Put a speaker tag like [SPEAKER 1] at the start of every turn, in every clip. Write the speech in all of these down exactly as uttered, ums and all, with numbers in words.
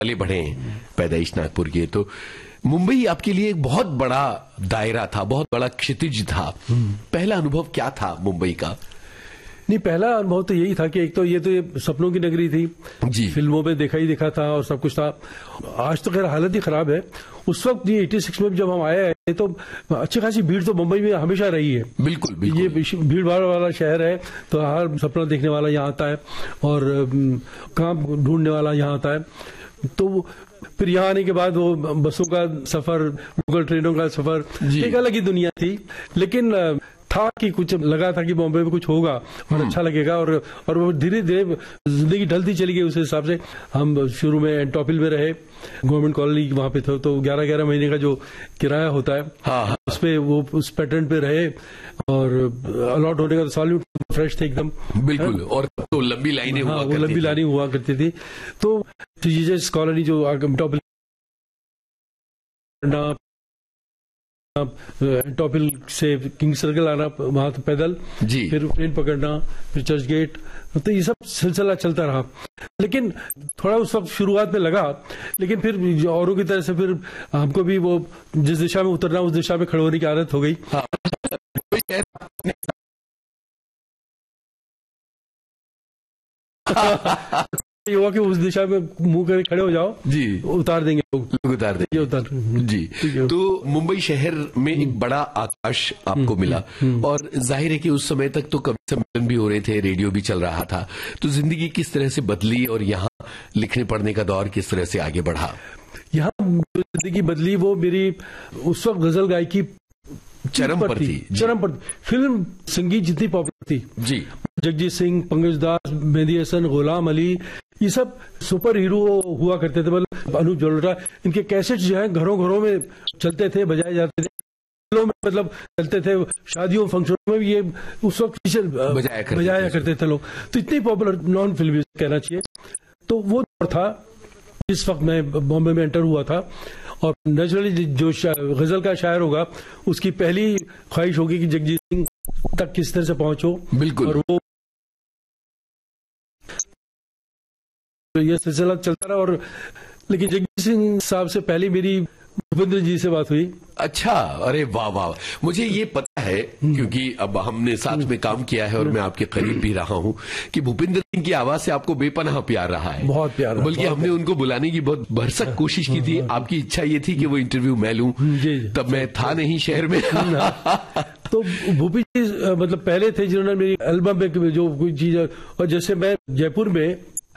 [SPEAKER 1] पले बढ़े हैं, पैदाइश नागपुर की, तो मुंबई आपके लिए एक बहुत बड़ा दायरा था, बहुत बड़ा क्षितिज था। पहला अनुभव क्या था मुंबई का?
[SPEAKER 2] नहीं, पहला अनुभव तो यही था कि एक तो ये तो ये सपनों की नगरी थी
[SPEAKER 1] जी,
[SPEAKER 2] फिल्मों में देखा ही देखा था और सब कुछ था। आज तो खैर हालत ही खराब है। उस वक्त ये छियासी में जब हम आए हैं तो अच्छी खासी भीड़ तो मुंबई में हमेशा रही है।
[SPEAKER 1] बिल्कुल, बिल्कुल।
[SPEAKER 2] ये भीड़ भाड़ वाला शहर है, तो हर सपना देखने वाला यहाँ आता है और काम ढूंढने वाला यहाँ आता है। तो फिर यहाँ आने के बाद वो बसों का सफर, लोकल ट्रेनों का सफर, एक अलग ही दुनिया थी। लेकिन था कि कुछ लगा था कि बॉम्बे में कुछ होगा और अच्छा लगेगा, और और वो धीरे धीरे जिंदगी ढलती चली गई। उस हिसाब से हम शुरू में एंटोपिल में रहे, गवर्नमेंट कॉलोनी वहां पे थे, तो ग्यारह ग्यारह महीने का जो किराया होता है, हाँ, उस पे वो उस पैटर्न पे रहे और अलॉट होने का तो सॉल्यूट फ्रेश थे एकदम,
[SPEAKER 1] बिल्कुल। और तो लंबी लाइनें हुआ,
[SPEAKER 2] वो लंबी लाइनें हुआ करती थी। तो जीजस कॉलोनी जो एंटोपिल टॉपिल से किंग सर्कल आना, वहां तो पैदल जी, फिर ट्रेन पकड़ना, फिर चर्च गेट, तो ये सब सिलसिला चलता रहा। लेकिन थोड़ा उस वक्त शुरुआत में लगा, लेकिन फिर औरों की तरह से फिर हमको भी वो जिस दिशा में उतरना उस दिशा में खड़े होने की आदत हो गई। हाँ। ये हुआ कि उस दिशा में मुंह करके खड़े हो जाओ जी, उतार देंगे लोग,
[SPEAKER 1] उतार देंगे,
[SPEAKER 2] उतार
[SPEAKER 1] जी। तो मुंबई शहर में एक बड़ा आकाश आपको मिला, और जाहिर है कि उस समय तक तो कवि सम्मेलन भी हो रहे थे, रेडियो भी चल रहा था, तो जिंदगी किस तरह से बदली और यहाँ लिखने पढ़ने का दौर किस तरह से आगे बढ़ा?
[SPEAKER 2] यहाँ जिंदगी बदली वो मेरी उस वक्त गजल गायकी
[SPEAKER 1] चरम पर थी,
[SPEAKER 2] चरम पर। फिल्म संगीत जितनी पॉपुलर थी जी, जगजीत सिंह, पंकज दास, मेहंदी हसन, गुलाम अली, ये सब सुपर हीरो हुआ करते थे। मतलब अनूप जलोटा, इनके कैसेट जो है घरों घरों में चलते थे, बजाए जाते थे, में मतलब चलते थे, शादियों फंक्शनों में भी ये उस वक्त बजाया करते, बजाया करते थे लोग। तो इतनी पॉपुलर नॉन फिल्म कहना चाहिए। तो वो दौर था जिस वक्त मैं बॉम्बे में एंटर हुआ था, और नेचुरली जो गजल का शायर होगा उसकी पहली ख्वाहिश होगी कि जगजीत सिंह तक किस तरह से पहुंचो।
[SPEAKER 1] बिल्कुल।
[SPEAKER 2] और वो ये सिलसिला चलता रहा। और लेकिन जगजीत सिंह साहब से पहले मेरी भूपेंद्र जी से बात हुई।
[SPEAKER 1] अच्छा, अरे वाह वाह, मुझे ये पता है क्योंकि अब हमने साथ में काम किया है और मैं आपके करीब भी रहा हूँ कि भूपेंद्र सिंह की आवाज से आपको बेपनाह प्यार रहा है,
[SPEAKER 2] बहुत प्यार,
[SPEAKER 1] बल्कि हमने उनको बुलाने की बहुत भरसक कोशिश की थी। आपकी इच्छा ये थी कि वो इंटरव्यू मैं लूं, तब मैं था नहीं शहर में।
[SPEAKER 2] तो भूपी जी मतलब पहले थे जिन्होंने मेरी एल्बम में जो कोई चीज, और जैसे मैं जयपुर में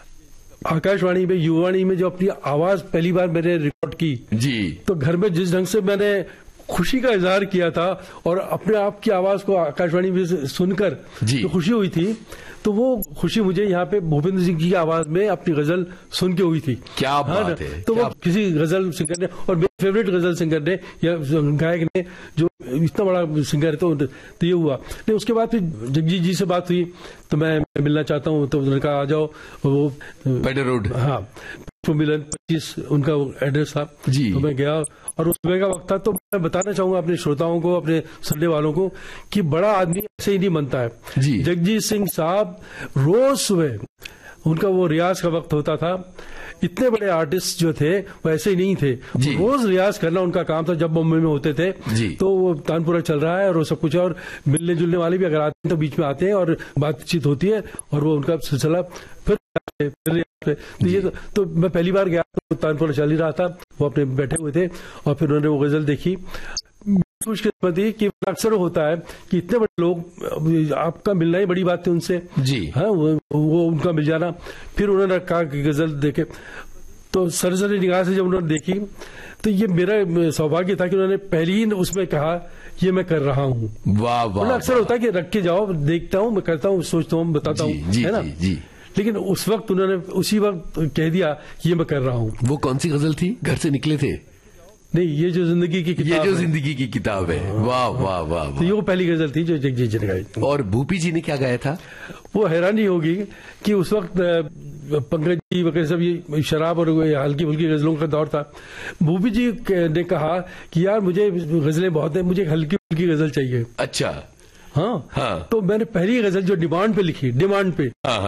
[SPEAKER 2] आकाशवाणी में, युवाणी में जो अपनी आवाज पहली बार मैंने रिकॉर्ड की जी, तो घर में जिस ढंग से मैंने खुशी का इजहार किया था और अपने आप की आवाज को आकाशवाणी में सुनकर जो खुशी हुई थी, तो वो खुशी मुझे यहाँ पे भूपेंद्र सिंह की आवाज में अपनी गजल सुन के हुई थी।
[SPEAKER 1] क्या बात है।
[SPEAKER 2] तो वो किसी गजल सिंगर ने, और मेरे फेवरेट गजल सिंगर ने या गायक ने, जो इतना बड़ा सिंगर है, तो, तो ये हुआ। नहीं, उसके बाद फिर जगजीत जी से बात हुई, तो मैं मिलना चाहता हूँ, तो उन्होंने कहा आ जाओ। वो
[SPEAKER 1] पेडर रोड,
[SPEAKER 2] हाँ, मिलन पच्चीस उनका एड्रेस था जी। तो मैं गया और उस सुबह का वक्त था। तो मैं बताना चाहूंगा अपने श्रोताओं को, अपने सुनने वालों को, कि बड़ा आदमी ऐसे ही नहीं बनता है जी। जगजीत सिंह साहब रोज सुबह उनका वो रियाज का वक्त होता था। इतने बड़े आर्टिस्ट जो थे वो ऐसे ही नहीं थे, रोज रियाज करना उनका काम था। जब बॉम्बे में होते थे तो वो तानपुरा चल रहा है और वो सब कुछ, और मिलने जुलने वाले भी अगर आते हैं तो बीच में आते हैं और बातचीत होती है, और वो उनका सिलसिला फिर फिर तो ये तो, तो मैं पहली बार गया तो तानपुरा चल ही रहा था, वो अपने बैठे हुए थे, और फिर उन्होंने वो गजल देखी। खुशकिस्मती कि अक्सर होता है कि इतने बड़े लोग, आपका मिलना ही बड़ी बात थी उनसे जी, हाँ, वो, वो उनका मिल जाना। फिर उन्होंने कहा कि गजल देखे, तो सरसरी निगाह से जब उन्होंने देखी, तो ये मेरा सौभाग्य था कि उन्होंने पहले ही उसमें कहा ये मैं कर रहा हूँ।
[SPEAKER 1] वाह वाह।
[SPEAKER 2] अक्सर होता है कि रख के जाओ, देखता हूँ, मैं करता हूँ, सोचता हूँ, बताता हूँ, है ना जी। लेकिन उस वक्त उन्होंने उसी वक्त कह दिया ये मैं कर रहा हूँ।
[SPEAKER 1] वो कौन सी गजल थी? घर से निकले थे?
[SPEAKER 2] नहीं, ये जो जिंदगी की किताब,
[SPEAKER 1] ये जो जिंदगी की किताब है। वाह वाह वाह।
[SPEAKER 2] तो ये वो पहली गजल थी जो जगजीत जी ने गाई।
[SPEAKER 1] और भूपी जी ने क्या गाया था?
[SPEAKER 2] वो हैरानी होगी कि उस वक्त पंकज जी वगैरह सब ये शराब और हल्की फुल्की गजलों का दौर था। भूपी जी ने कहा कि यार मुझे गजलें बहुत है, मुझे हल्की फुल्की गजल चाहिए।
[SPEAKER 1] अच्छा,
[SPEAKER 2] हाँ हाँ। तो मैंने पहली गजल जो डिमांड पे लिखी, डिमांड पे,
[SPEAKER 1] हाँ हाँ,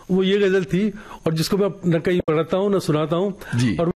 [SPEAKER 2] वो ये गजल थी, और जिसको मैं न कहीं पढ़ाता हूँ न सुनाता हूँ, और